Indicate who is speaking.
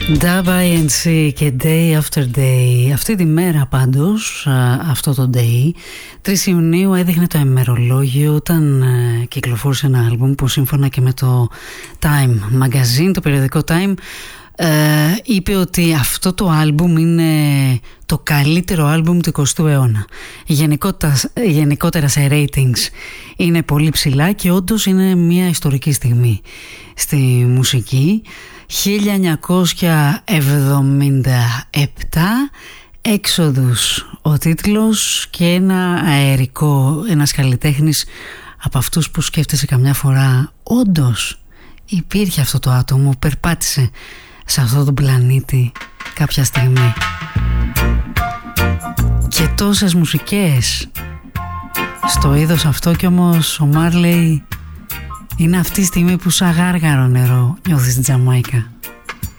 Speaker 1: WNC και Day After Day. Αυτή τη μέρα πάντως, αυτό το Day, 3 Ιουνίου έδειχνε το ημερολόγιο όταν κυκλοφόρησε ένα άλμπουμ που σύμφωνα και με το Time Magazine, το περιοδικό Time, είπε ότι αυτό το άλμπουμ είναι το καλύτερο άλμπουμ του 20ου αιώνα. Γενικότερα σε ratings είναι πολύ ψηλά και όντως είναι μια ιστορική στιγμή στη μουσική. 1977, Έξοδους ο τίτλος, και ένα αερικό, ένας καλλιτέχνης από αυτούς που σκέφτεσαι καμιά φορά όντως υπήρχε αυτό το άτομο, περπάτησε σε αυτό τον πλανήτη κάποια στιγμή. Και τόσες μουσικές στο είδος αυτό, κι όμως ο Μάρλεϊ είναι αυτή η στιγμή που σαν γάργαρο νερό νιώθεις στην Τζαμάικα.